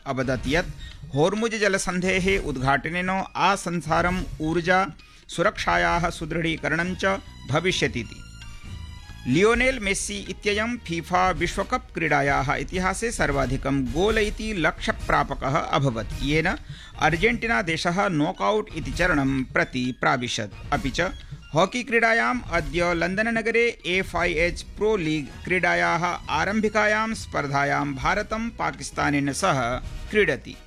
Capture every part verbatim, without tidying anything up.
अवदत् यत् होर्मुज जलसन्धेः उद्घाटनेन आसंसारम् ऊर्जा सुरक्षायाः सुदृढीकरणं च भविष्यतीति। लियोनेल मेस्सी इत्ययं फीफा विश्वकप क्रीडायाः इतिहासे सर्वाधिकं गोल इति लक्ष्यप्रापकः अभवत्, येन अर्जेन्टीना देशः नॉकआउट इति चरणं प्रति प्राविशत्। अपि च हॉकी क्रीडायाम् अद्य लन्दननगरे F I H pro league क्रीडायाः आरम्भिकायां स्पर्धायां भारतं पाकिस्तानेन सह क्रीडति।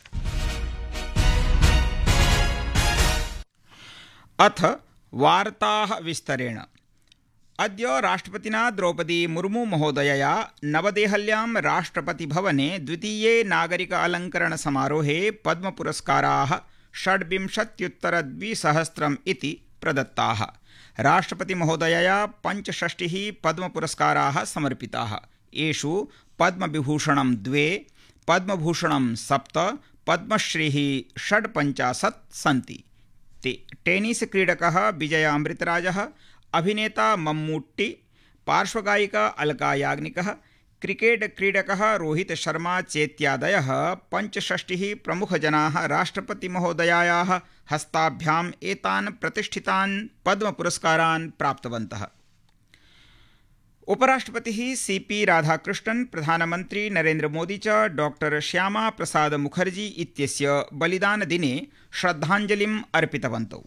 अथ वार्ताः विस्तरेण। अद्य राष्ट्रपतिना द्रौपदी मुर्मू महोदयया नवदेहल्यां राष्ट्रपतिभवने द्वितीये नागरिक अलङ्करण समारोहे पद्मपुरस्काराः षड्विंशत्युत्तरद्विसहस्रम् इति प्रदत्ताः। राष्ट्रपतिमहोदयया पञ्चषष्टिः पद्मपुरस्काराः समर्पिताः। येषु पद्मविभूषणं द्वे, पद्मभूषणं सप्त, पद्मश्रीः षड्पञ्चाशत् सन्ति। टेनिस क्रीडकः विजय अमृतराजः, अभिनेता मम्मूट्टी, पार्श्वगायिका अलका याग्निकः, क्रिकेट क्रीडकः रोहित शर्मा चेत्यादयः पञ्चषष्टिः प्रमुखजनाः राष्ट्रपतिमहोदयायाः हस्ताभ्याम् एतान् प्रतिष्ठितान् पद्मपुरस्कारान् प्राप्तवन्तः। उपराष्ट्रपतिः सी पी राधाकृष्णन्, प्रधानमन्त्री नरेन्द्रमोदी च डॉक्टर श्यामा प्रसाद मुखर्जी इत्यस्य बलिदानदिने श्रद्धाञ्जलिम् अर्पितवन्तौ।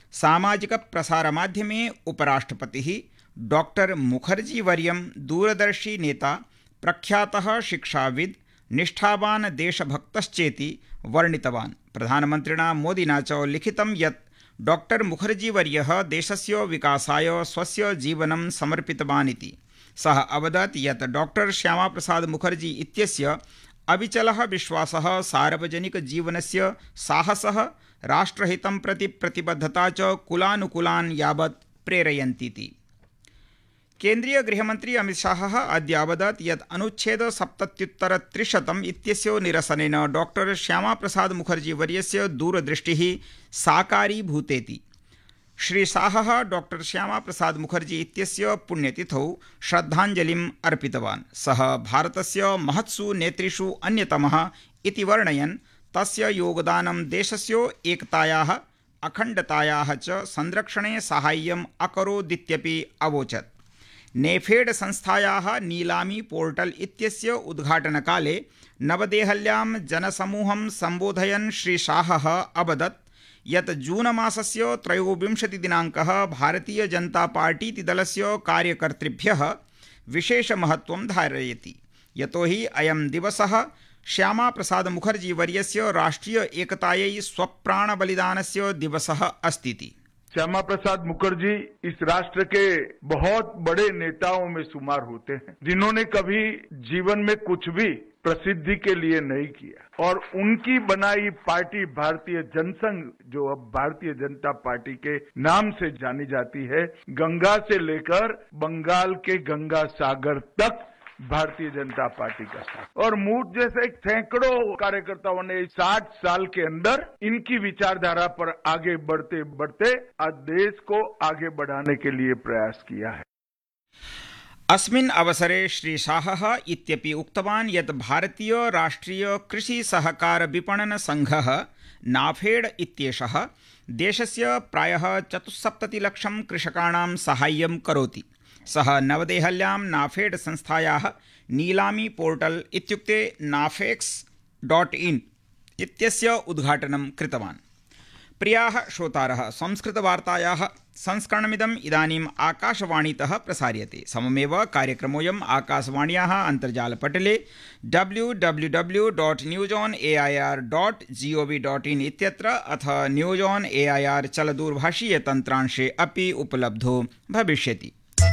सामाजिकप्रसारमाध्यमे उपराष्ट्रपतिः डॉक्टर मुखर्जीवर्यं दूरदर्शी नेता, प्रख्यातः शिक्षाविद्, निष्ठावान् देशभक्तश्चेति वर्णितवान्। प्रधानमन्त्रिणा मोदिना च लिखितं यत् डॉक्टर मुखर्जीवर्यः देशस्य विकासाय स्वस्य जीवनं समर्पितवान् इति। सः अवदत् यत् डॉक्टर श्यामाप्रसाद मुखर्जी इत्यस्य अविचलः विश्वासः, सार्वजनिकजीवनस्य साहसः, राष्ट्रहितं प्रति प्रतिबद्धता च कुलानुकुलान् यावत् प्रेरयन्तीति। केन्द्रीय गृहमन्त्री अमित शाहः अद्य अवदत् यत् अनुच्छेद सप्तत्युत्तरत्रिशतम् इत्यस्य निरसनेन डॉक्टर श्यामाप्रसाद मुखर्जीवर्यस्य दूरदृष्टिः साकारीभूतेति। श्री शाहः डॉक्टर श्यामाप्रसाद मुखर्जी इत्यस्य पुण्यतिथौ श्रद्धाञ्जलिम् अर्पितवान्। सः भारतस्य महत्सु नेतृषु अन्यतमः इति वर्णयन् तस्य योगदानं देशस्य एकतायाः, अखण्डतायाः च संरक्षणे साहाय्यम् अकरोदित्यपि अवोचत्। नेफेड संस्थायाः नीलामी पोर्टल इत्यस्य उद्घाटनकाले नवदेहल्यां जनसमूहं सम्बोधयन् श्री शाहः अवदत् यत् जूनमासस्य त्रयोविंशतिदिनाङ्कः भारतीय जनता पार्टीति दलस्य कार्यकर्तृभ्यः विशेषमहत्त्वं धारयति, यतोहि अयं दिवसः श्यामाप्रसाद मुखर्जीवर्यस्य राष्ट्रीय एकतायै स्वप्राणबलिदानस्य दिवसः अस्ति। श्यामा प्रसाद मुखर्जी इस राष्ट्र के बहुत बड़े नेताओं में शुमार होते हैं, जिन्होंने कभी जीवन में कुछ भी प्रसिद्धि के लिए नहीं किया, और उनकी बनाई पार्टी भारतीय जनसंघ, जो अब भारतीय जनता पार्टी के नाम से जानी जाती है, गंगा से लेकर बंगाल के गंगा सागर तक भारतीय जनता पार्टी का साथ, और मूठ जैसे सैकड़ों कार्यकर्ताओं ने साठ साल के अंदर इनकी विचारधारा पर आगे बढ़ते बढ़ते आज देश को आगे बढ़ाने के लिए प्रयास किया है। अस्मिन् अवसरे श्री शाहः इत्यपि उक्तवान् यत् भारतीय राष्ट्रीय कृषि सहकार विपणन संघः नाफेड इत्येषः देशस्य प्रायः चतुस्सप्ततिलक्षं कृषकाणां साहाय्यं करोति। सः नवदेहल्यां नाफेड संस्थायाः नीलामी पोर्टल इत्युक्ते नाफेक्स डॉट इन इत्यस्य उद्घाटनं कृतवान्। प्रियाः श्रोतारः, संस्कृतवार्तायाः संस्करणमिदम् इदानीम् आकाशवाणीतः प्रसार्यते। सममेव कार्यक्रमोऽयम् आकाशवाण्याः अन्तर्जालपटले W W W dot news on A I R dot G O V dot in इत्यत्र अथ news on A I R चलदूरभाषीयतन्त्रांशे अपि उपलब्धो भविष्यति।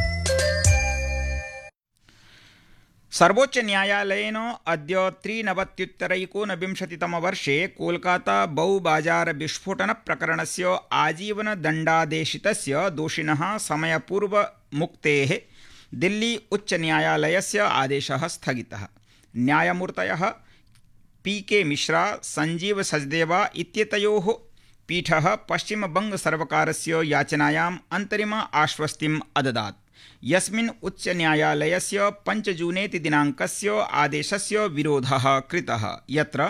सर्वोच्चन्यायालयेन अद्य त्रिनवत्युत्तरैकोनविंशतितमवर्षे कोलकाता बहुबाजार विस्फोटनप्रकरणस्य आजीवनदण्डादेशितस्य दोषिणः समयपूर्वमुक्तेः दिल्ली उच्चन्यायालयस्य आदेशः स्थगितः। न्यायमूर्तयः पी के मिश्रा, संजीव सचदेवा इत्येतयोः पीठः पश्चिमबङ्गसर्वकारस्य याचनायाम् अन्तरिम आश्वस्तिम् अददात्, यस्मिन् उच्चन्यायालयस्य पञ्च जूनेति दिनाङ्कस्य आदेशस्य विरोधः कृतः, यत्र